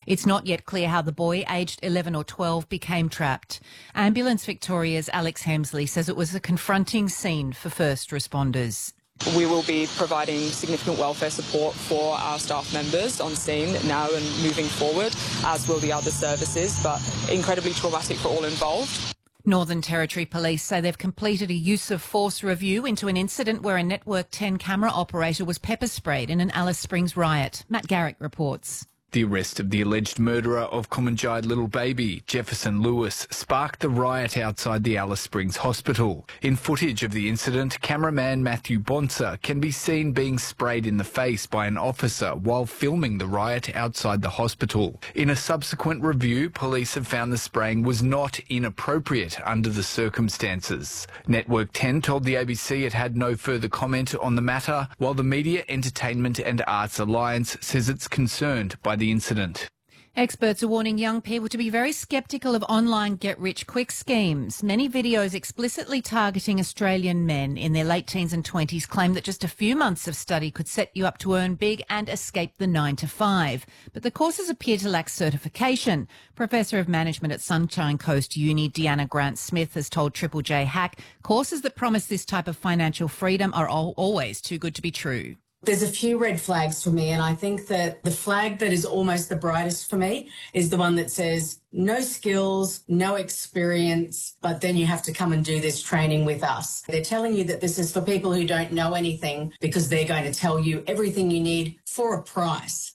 It's not yet clear how the boy, aged 11 or 12, became trapped. Ambulance Victoria's Alex Hemsley says it was a confronting scene for first responders. We will be providing significant welfare support for our staff members on scene now and moving forward, as will the other services, but incredibly traumatic for all involved. Northern Territory Police say they've completed a use of force review into an incident where a Network 10 camera operator was pepper sprayed in an Alice Springs riot. Matt Garrick reports. The arrest of the alleged murderer of Comanjide little baby, Jefferson Lewis, sparked the riot outside the Alice Springs Hospital. In footage of the incident, cameraman Matthew Bonser can be seen being sprayed in the face by an officer while filming the riot outside the hospital. In a subsequent review, police have found the spraying was not inappropriate under the circumstances. Network 10 told the ABC it had no further comment on the matter, while the Media, Entertainment and Arts Alliance says it's concerned by the incident. Experts are warning young people to be very sceptical of online get-rich-quick schemes. Many videos explicitly targeting Australian men in their late teens and 20s claim that just a few months of study could set you up to earn big and escape the 9 to 5. But the courses appear to lack certification. Professor of Management at Sunshine Coast Uni, Deanna Grant-Smith, has told Triple J Hack courses that promise this type of financial freedom are always too good to be true. There's a few red flags for me, and I think that the flag that is almost the brightest for me is the one that says no skills, no experience, but then you have to come and do this training with us. They're telling you that this is for people who don't know anything because they're going to tell you everything you need for a price.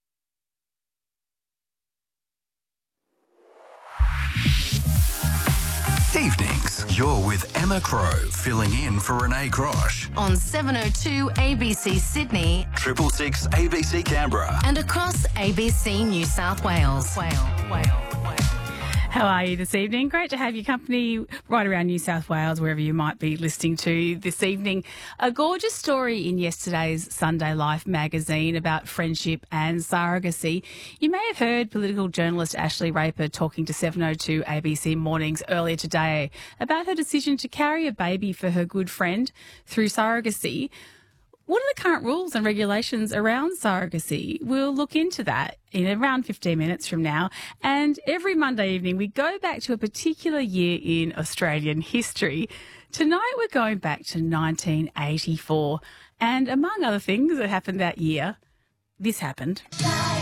Evenings, you're with Emma Crow, filling in for Renee Grosh. On 702 ABC Sydney, 666 ABC Canberra. and across ABC New South Wales. How are you this evening? Great to have your company right around New South Wales, wherever you might be listening to this evening. A gorgeous story in yesterday's Sunday Life magazine about friendship and surrogacy. You may have heard political journalist Ashley Raper talking to 702 ABC Mornings earlier today about her decision to carry a baby for her good friend through surrogacy. What are the current rules and regulations around surrogacy? We'll look into that in around 15 minutes from now. And every Monday evening, we go back to a particular year in Australian history. Tonight, we're going back to 1984. And among other things that happened that year, this happened.